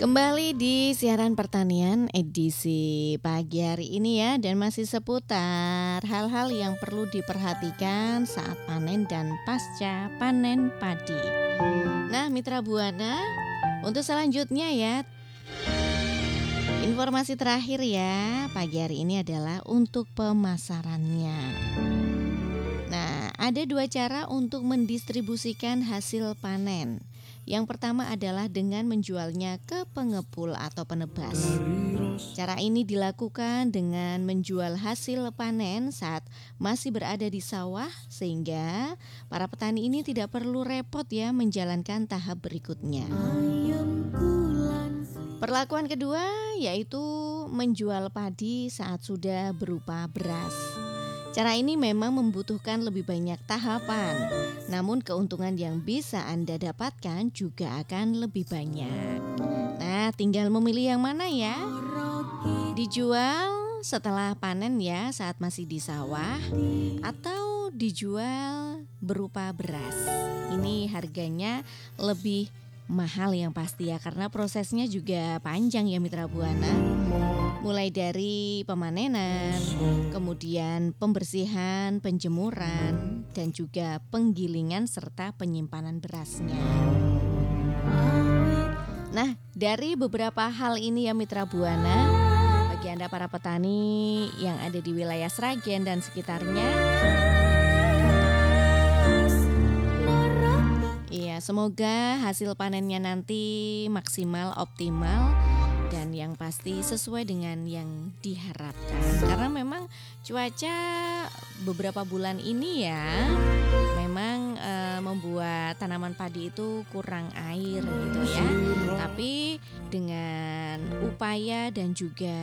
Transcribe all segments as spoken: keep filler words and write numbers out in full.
Kembali di siaran pertanian edisi pagi hari ini ya, dan masih seputar hal-hal yang perlu diperhatikan saat panen dan pasca panen padi. Nah, Mitra Buana, untuk selanjutnya ya, informasi terakhir ya pagi hari ini adalah untuk pemasarannya. Nah, ada dua cara untuk mendistribusikan hasil panen. Yang pertama adalah dengan menjualnya ke pengepul atau penebas. Cara ini dilakukan dengan menjual hasil panen saat masih berada di sawah, sehingga para petani ini tidak perlu repot ya menjalankan tahap berikutnya. Perlakuan kedua yaitu menjual padi saat sudah berupa beras. Cara ini memang membutuhkan lebih banyak tahapan, namun keuntungan yang bisa Anda dapatkan juga akan lebih banyak. Nah, tinggal memilih yang mana ya. Dijual setelah panen ya, saat masih di sawah, atau dijual berupa beras. Ini harganya lebih mahal yang pasti ya, karena prosesnya juga panjang ya Mitra Buana. Mulai dari pemanenan, kemudian pembersihan, penjemuran, dan juga penggilingan serta penyimpanan berasnya. Nah, dari beberapa hal ini ya Mitra Buana, bagi Anda para petani yang ada di wilayah Sragen dan sekitarnya, iya, semoga hasil panennya nanti maksimal, optimal, dan yang pasti sesuai dengan yang diharapkan. Karena memang cuaca beberapa bulan ini ya memang e, membuat tanaman padi itu kurang air gitu ya. Tapi dengan upaya dan juga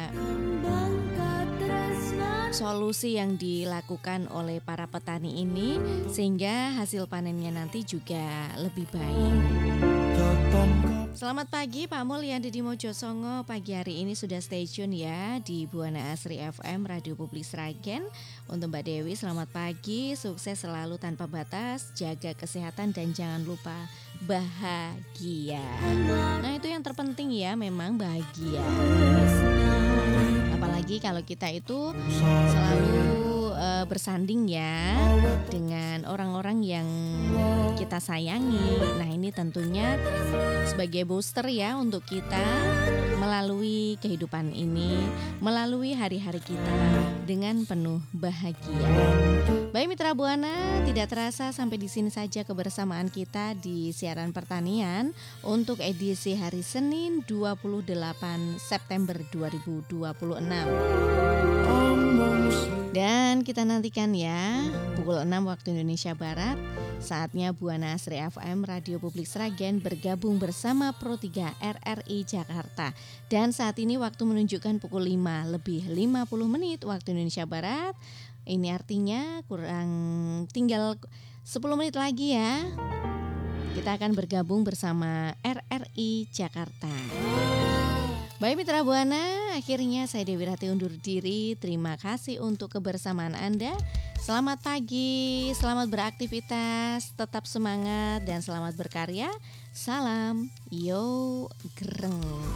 solusi yang dilakukan oleh para petani ini, sehingga hasil panennya nanti juga lebih baik. Selamat pagi Pak Mul yang ada di Mojosongo. Pagi hari ini sudah stay tune ya di Buana Asri F M Radio Publik Sragen. Untuk Mbak Dewi, selamat pagi, sukses selalu tanpa batas, jaga kesehatan dan jangan lupa bahagia. Nah, itu yang terpenting ya, memang bahagia. Apalagi kalau kita itu selalu uh, bersanding ya dengan orang-orang yang kita sayangi. Nah, ini tentunya sebagai booster ya untuk kita melalui kehidupan ini, melalui hari-hari kita dengan penuh bahagia. Baik Mitra Buana, tidak terasa sampai di sini saja kebersamaan kita di siaran pertanian untuk edisi hari Senin dua puluh delapan September dua ribu dua puluh enam. Dan kita nantikan ya pukul enam waktu Indonesia Barat, saatnya Buana Asri F M Radio Publik Sragen bergabung bersama Pro tiga R R I Jakarta. Dan saat ini waktu menunjukkan pukul lima lebih lima puluh menit waktu Indonesia Barat. Ini artinya kurang tinggal sepuluh menit lagi ya. Kita akan bergabung bersama R R I Jakarta. Baik Mitra Buana, akhirnya saya Dewi Rati undur diri. Terima kasih untuk kebersamaan Anda. Selamat pagi, selamat beraktivitas, tetap semangat dan selamat berkarya. Salam, yo greng.